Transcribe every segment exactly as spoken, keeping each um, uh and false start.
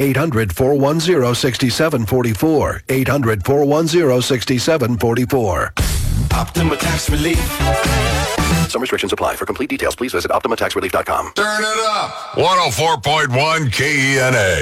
eight hundred, four one zero, six seven four four. eight hundred, four one zero, six seven four four. Optima Tax Relief. Some restrictions apply. For complete details, please visit Optima Tax Relief dot com. Turn it up. one oh four point one K E N A.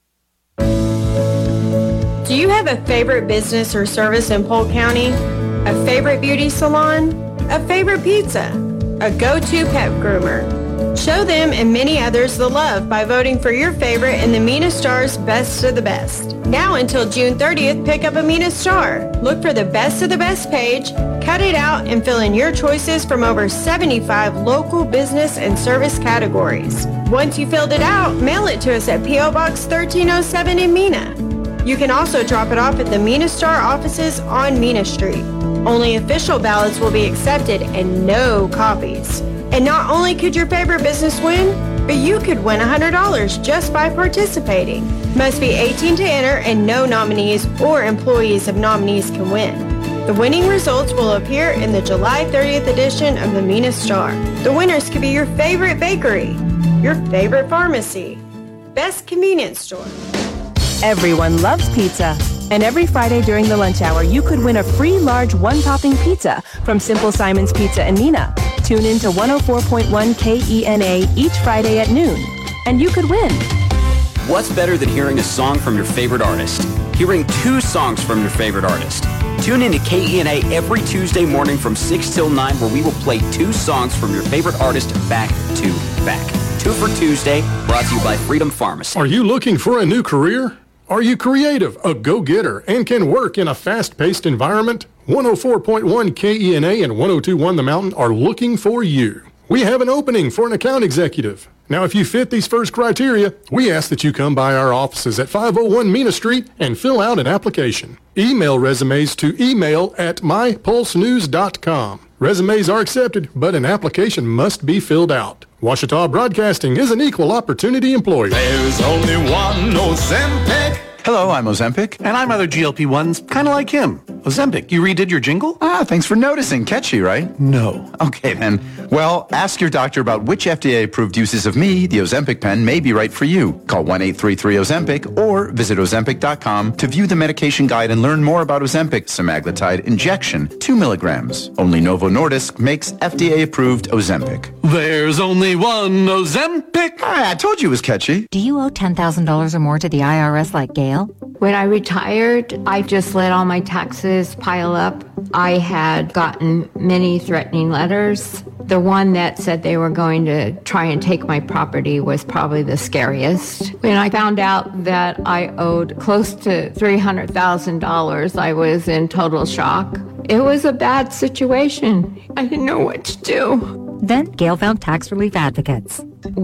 Do you have a favorite business or service in Polk County? A favorite beauty salon? A favorite pizza? A go-to pet groomer? Show them and many others the love by voting for your favorite in the Mina Star's Best of the Best. Now until June thirtieth, pick up a Mina Star. Look for the Best of the Best page, cut it out, and fill in your choices from over seventy-five local business and service categories. Once you filled it out, mail it to us at P O Box thirteen oh seven in Mina. You can also drop it off at the Mina Star offices on Mina Street. Only official ballots will be accepted and no copies. And not only could your favorite business win, but you could win one hundred dollars just by participating. Must be eighteen to enter, and no nominees or employees of nominees can win. The winning results will appear in the July thirtieth edition of the Mina Star. The winners could be your favorite bakery, your favorite pharmacy, best convenience store. Everyone loves pizza. And every Friday during the lunch hour, you could win a free large one-topping pizza from Simple Simon's Pizza in Mina. Tune in to one oh four point one K E N A each Friday at noon, and you could win. What's better than hearing a song from your favorite artist? Hearing two songs from your favorite artist. Tune in to K E N A every Tuesday morning from six till nine, where we will play two songs from your favorite artist back to back. Two for Tuesday, brought to you by Freedom Pharmacy. Are you looking for a new career? Are you creative, a go-getter, and can work in a fast-paced environment? one oh four point one K E N A and one oh two point one The Mountain are looking for you. We have an opening for an account executive. Now, if you fit these first criteria, we ask that you come by our offices at five oh one Mina Street and fill out an application. Email resumes to email at my pulse news dot com. Resumes are accepted, but an application must be filled out. Ouachita Broadcasting is an equal opportunity employer. There's only one Ozempic. Hello, I'm Ozempic. And I'm other G L P ones, kind of like him. Ozempic, you redid your jingle? Ah, thanks for noticing. Catchy, right? No. Okay, then. Well, ask your doctor about which F D A-approved uses of me, the Ozempic pen, may be right for you. Call one eight three three Ozempic or visit Ozempic dot com to view the medication guide and learn more about Ozempic semaglutide injection, two milligrams. Only Novo Nordisk makes F D A-approved Ozempic. There's only one Ozempic. Ah, I told you it was catchy. Do you owe ten thousand dollars or more to the I R S like Gail? When I retired, I just let all my taxes pile up. I had gotten many threatening letters. The one that said they were going to try and take my property was probably the scariest. When I found out that I owed close to three hundred thousand dollars, I was in total shock. It was a bad situation. I didn't know what to do. Then Gail found Tax Relief Advocates.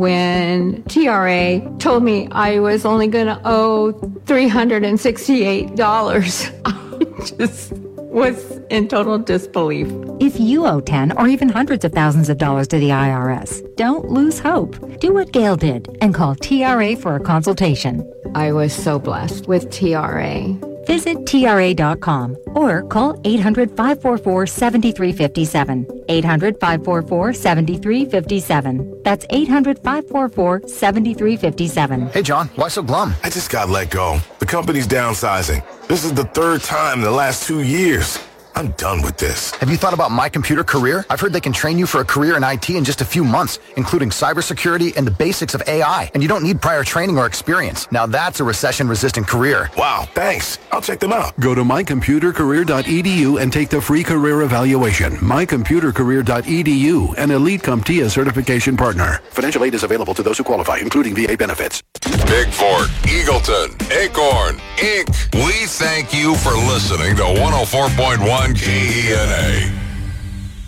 When T R A told me I was only going to owe three hundred sixty-eight dollars, I just was in total disbelief. If you owe ten or even hundreds of thousands of dollars to the I R S, don't lose hope. Do what Gail did and call T R A for a consultation. I was so blessed with T R A. Visit T R A dot com or call eight hundred, five four four, seven three five seven. eight hundred, five four four, seven three five seven. That's eight hundred, five four four, seven three five seven. Hey, John, why so glum? I just got let go. The company's downsizing. This is the third time in the last two years. I'm done with this. Have you thought about My Computer Career? I've heard they can train you for a career in I T in just a few months, including cybersecurity and the basics of A I. And you don't need prior training or experience. Now that's a recession-resistant career. Wow, thanks. I'll check them out. Go to my computer career dot e d u and take the free career evaluation. my computer career dot e d u, an Elite CompTIA certification partner. Financial aid is available to those who qualify, including V A benefits. Bigford, Eagleton, Acorn, Incorporated. We thank you for listening to one oh four point one K E N A.